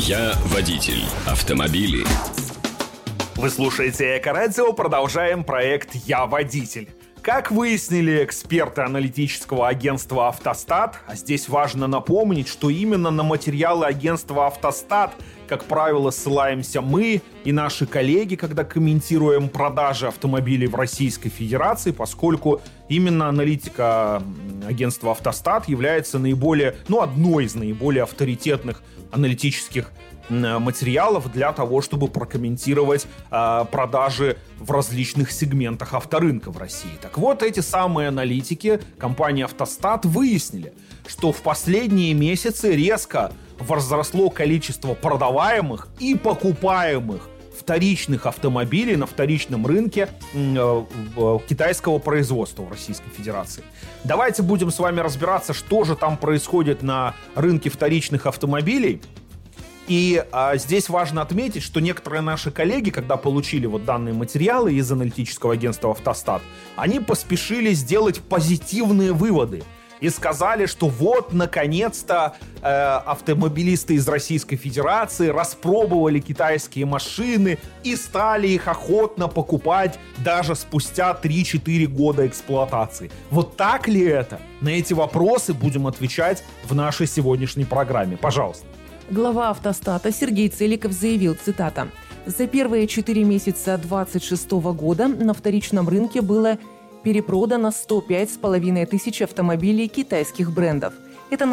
Я водитель. Автомобили. Вы слушаете Эко-радио, продолжаем проект «Я водитель». Как выяснили эксперты аналитического агентства «Автостат», а здесь важно напомнить, что именно на материалы агентства «Автостат», как правило, ссылаемся мы и наши коллеги, когда комментируем продажи автомобилей в Российской Федерации, поскольку именно аналитика агентства «Автостат» является одной из наиболее авторитетных аналитических материалов для того, чтобы прокомментировать продажи в различных сегментах авторынка в России. Так вот, эти самые аналитики компании «Автостат» выяснили, что в последние месяцы резко возросло количество продаваемых и покупаемых вторичных автомобилей на вторичном рынке китайского производства в Российской Федерации. Давайте будем с вами разбираться, что же там происходит на рынке вторичных автомобилей. И здесь важно отметить, что некоторые наши коллеги, когда получили данные материалы из аналитического агентства «Автостат», они поспешили сделать позитивные выводы и сказали, что наконец-то автомобилисты из Российской Федерации распробовали китайские машины и стали их охотно покупать даже спустя 3-4 года эксплуатации. Вот так ли это? На эти вопросы будем отвечать в нашей сегодняшней программе. Пожалуйста. Глава «Автостата» Сергей Целиков заявил, цитата: «За первые 4 месяца 2026 года на вторичном рынке было перепродано 105,5 тысяч автомобилей китайских брендов. Это на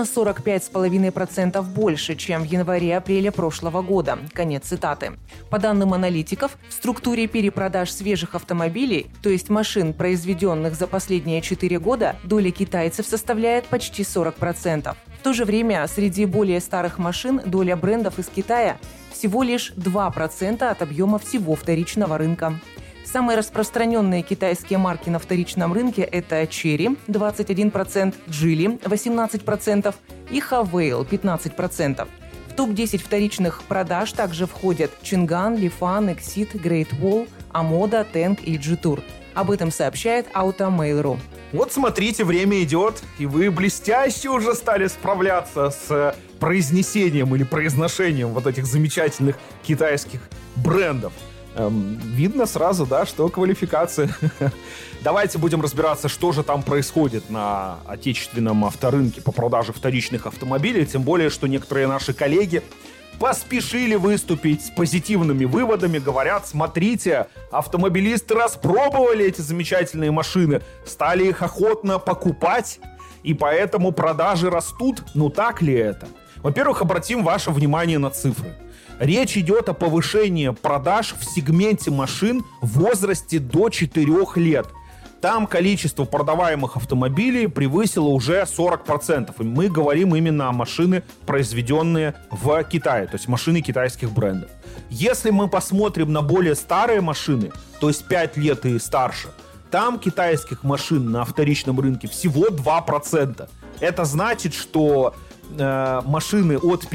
45,5% больше, чем в январе-апреле прошлого года». Конец цитаты. По данным аналитиков, в структуре перепродаж свежих автомобилей, то есть машин, произведенных за последние 4 года, доля китайцев составляет почти 40%. В то же время среди более старых машин доля брендов из Китая всего лишь 2% от объема всего вторичного рынка. Самые распространенные китайские марки на вторичном рынке – это Chery – 21%, Geely – 18% и Havail – 15%. В топ-10 вторичных продаж также входят Чинган, Лифан, Exit, Great Wall, Амода, Тэнг и Jetour. Об этом сообщает Automail.ru. Вот смотрите, время идет, и вы блестяще уже стали справляться с произнесением или произношением этих замечательных китайских брендов. Видно сразу, что квалификация. Давайте будем разбираться, что же там происходит на отечественном авторынке по продаже вторичных автомобилей, тем более, что некоторые наши коллеги поспешили выступить с позитивными выводами, говорят: смотрите, автомобилисты распробовали эти замечательные машины, стали их охотно покупать, и поэтому продажи растут. Так ли это? Во-первых, обратим ваше внимание на цифры. Речь идет о повышении продаж в сегменте машин в возрасте до 4 лет. Там количество продаваемых автомобилей превысило уже 40%. И мы говорим именно о машинах, произведенные в Китае, то есть машины китайских брендов. Если мы посмотрим на более старые машины, то есть 5 лет и старше, там китайских машин на вторичном рынке всего 2%. Это значит, что машины от